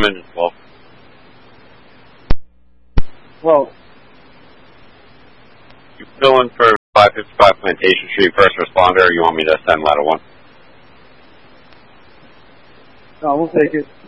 I'm in 12. Well, You fill in for 555 Plantation Street, first responder, or you want me to send letter 1? no, we'll take it.